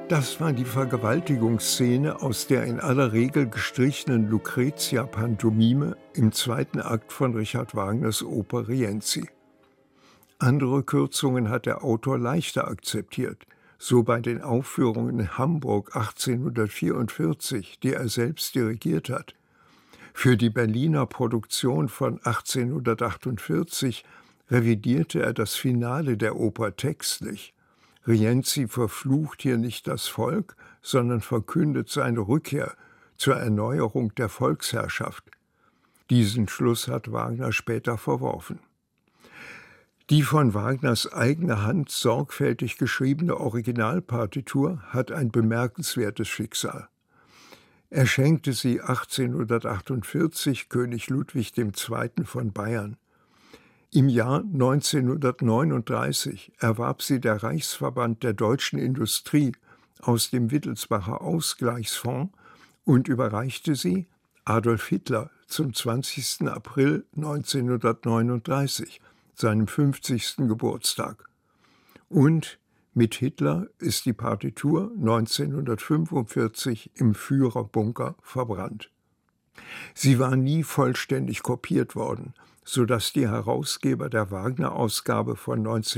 Das war die Vergewaltigungsszene aus der in aller Regel gestrichenen Lucretia-Pantomime im zweiten Akt von Richard Wagners Oper Rienzi. Andere Kürzungen hat der Autor leichter akzeptiert, so bei den Aufführungen in Hamburg 1844, die er selbst dirigiert hat. Für die Berliner Produktion von 1848 revidierte er das Finale der Oper textlich. Rienzi verflucht hier nicht das Volk, sondern verkündet seine Rückkehr zur Erneuerung der Volksherrschaft. Diesen Schluss hat Wagner später verworfen. Die von Wagners eigener Hand sorgfältig geschriebene Originalpartitur hat ein bemerkenswertes Schicksal. Er schenkte sie 1848 König Ludwig II. Von Bayern. Im Jahr 1939 erwarb sie der Reichsverband der deutschen Industrie aus dem Wittelsbacher Ausgleichsfonds und überreichte sie Adolf Hitler zum 20. April 1939, seinem 50. Geburtstag. Und mit Hitler ist die Partitur 1945 im Führerbunker verbrannt. Sie war nie vollständig kopiert worden, sodass die Herausgeber der Wagner-Ausgabe von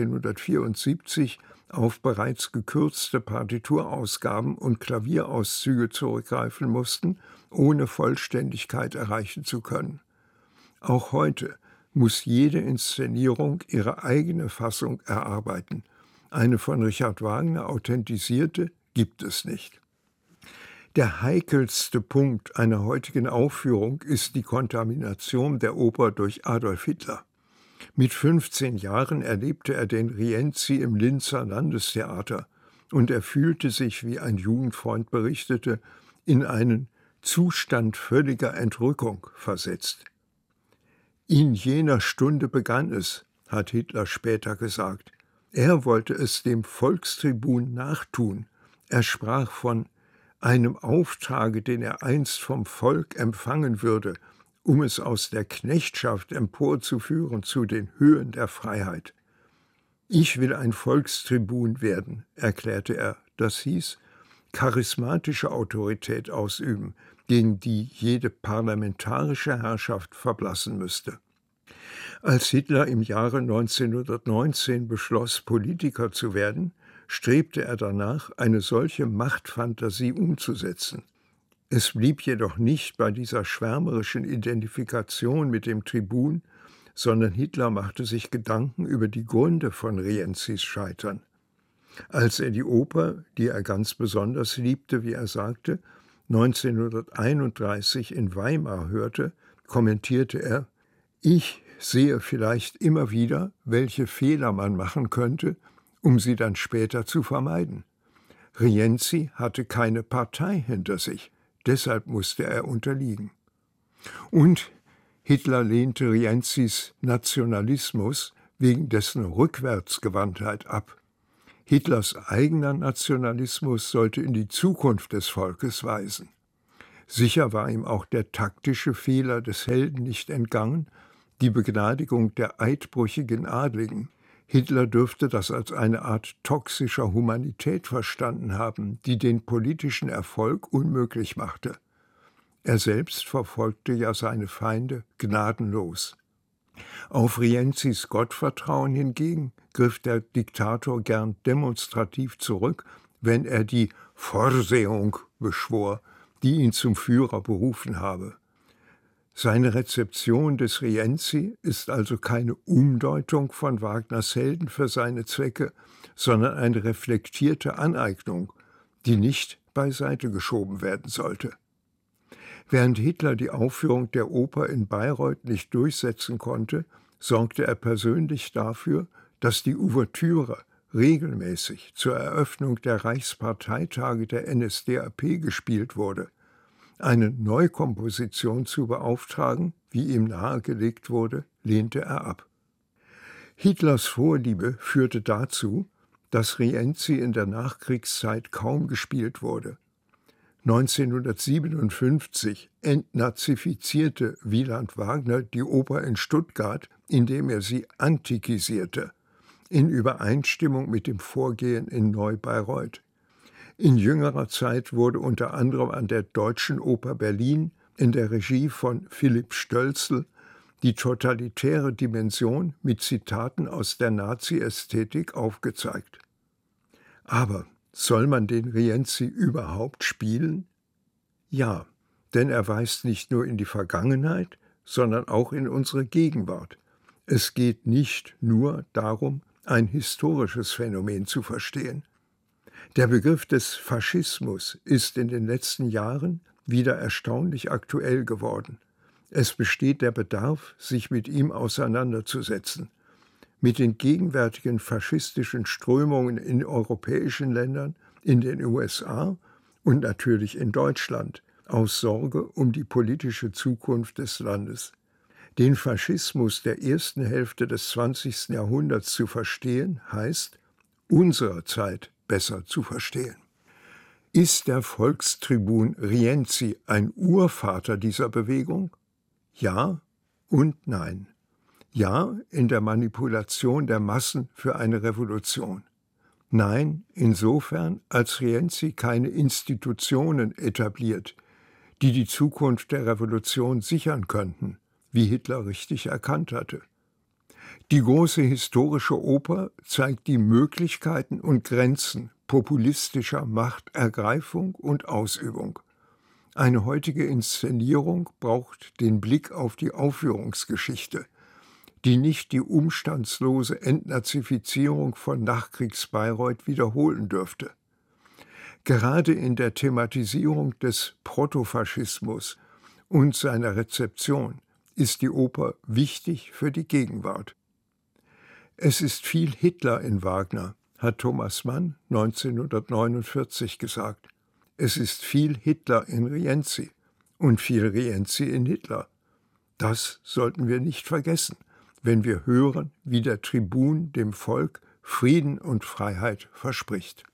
1974 auf bereits gekürzte Partiturausgaben und Klavierauszüge zurückgreifen mussten, ohne Vollständigkeit erreichen zu können. Auch heute muss jede Inszenierung ihre eigene Fassung erarbeiten. Eine von Richard Wagner authentisierte gibt es nicht. Der heikelste Punkt einer heutigen Aufführung ist die Kontamination der Oper durch Adolf Hitler. Mit 15 Jahren erlebte er den Rienzi im Linzer Landestheater und er fühlte sich, wie ein Jugendfreund berichtete, in einen Zustand völliger Entrückung versetzt. In jener Stunde begann es, hat Hitler später gesagt. Er wollte es dem Volkstribun nachtun. Er sprach von einem Auftrage, den er einst vom Volk empfangen würde, um es aus der Knechtschaft emporzuführen zu den Höhen der Freiheit. Ich will ein Volkstribun werden, erklärte er. Das hieß, charismatische Autorität ausüben, gegen die jede parlamentarische Herrschaft verblassen müsste. Als Hitler im Jahre 1919 beschloss, Politiker zu werden, strebte er danach, eine solche Machtfantasie umzusetzen. Es blieb jedoch nicht bei dieser schwärmerischen Identifikation mit dem Tribun, sondern Hitler machte sich Gedanken über die Gründe von Rienzis Scheitern. Als er die Oper, die er ganz besonders liebte, wie er sagte, 1931 in Weimar hörte, kommentierte er: Ich sehe vielleicht immer wieder, welche Fehler man machen könnte, um sie dann später zu vermeiden. Rienzi hatte keine Partei hinter sich, deshalb musste er unterliegen. Und Hitler lehnte Rienzis Nationalismus wegen dessen Rückwärtsgewandtheit ab. Hitlers eigener Nationalismus sollte in die Zukunft des Volkes weisen. Sicher war ihm auch der taktische Fehler des Helden nicht entgangen, die Begnadigung der eidbrüchigen Adligen. Hitler dürfte das als eine Art toxischer Humanität verstanden haben, die den politischen Erfolg unmöglich machte. Er selbst verfolgte ja seine Feinde gnadenlos. Auf Rienzis Gottvertrauen hingegen griff der Diktator gern demonstrativ zurück, wenn er die Vorsehung beschwor, die ihn zum Führer berufen habe. Seine Rezeption des Rienzi ist also keine Umdeutung von Wagners Helden für seine Zwecke, sondern eine reflektierte Aneignung, die nicht beiseite geschoben werden sollte. Während Hitler die Aufführung der Oper in Bayreuth nicht durchsetzen konnte, sorgte er persönlich dafür, dass die Ouvertüre regelmäßig zur Eröffnung der Reichsparteitage der NSDAP gespielt wurde. Eine Neukomposition zu beauftragen, wie ihm nahegelegt wurde, lehnte er ab. Hitlers Vorliebe führte dazu, dass Rienzi in der Nachkriegszeit kaum gespielt wurde. 1957 entnazifizierte Wieland Wagner die Oper in Stuttgart, indem er sie antikisierte, in Übereinstimmung mit dem Vorgehen in Neu-Bayreuth. In jüngerer Zeit wurde unter anderem an der Deutschen Oper Berlin in der Regie von Philipp Stölzl die totalitäre Dimension mit Zitaten aus der Nazi-Ästhetik aufgezeigt. Aber soll man den Rienzi überhaupt spielen? Ja, denn er weist nicht nur in die Vergangenheit, sondern auch in unsere Gegenwart. Es geht nicht nur darum, ein historisches Phänomen zu verstehen. Der Begriff des Faschismus ist in den letzten Jahren wieder erstaunlich aktuell geworden. Es besteht der Bedarf, sich mit ihm auseinanderzusetzen. Mit den gegenwärtigen faschistischen Strömungen in europäischen Ländern, in den USA und natürlich in Deutschland, aus Sorge um die politische Zukunft des Landes. Den Faschismus der ersten Hälfte des 20. Jahrhunderts zu verstehen, heißt, unserer Zeit besser zu verstehen. Ist der Volkstribun Rienzi ein Urvater dieser Bewegung? Ja und nein. Ja, in der Manipulation der Massen für eine Revolution. Nein, insofern, als Rienzi keine Institutionen etabliert, die die Zukunft der Revolution sichern könnten, wie Hitler richtig erkannt hatte. Die große historische Oper zeigt die Möglichkeiten und Grenzen populistischer Machtergreifung und Ausübung. Eine heutige Inszenierung braucht den Blick auf die Aufführungsgeschichte, die nicht die umstandslose Entnazifizierung von Nachkriegs-Bayreuth wiederholen dürfte. Gerade in der Thematisierung des Protofaschismus und seiner Rezeption ist die Oper wichtig für die Gegenwart. Es ist viel Hitler in Wagner, hat Thomas Mann 1949 gesagt. Es ist viel Hitler in Rienzi und viel Rienzi in Hitler. Das sollten wir nicht vergessen, wenn wir hören, wie der Tribun dem Volk Frieden und Freiheit verspricht.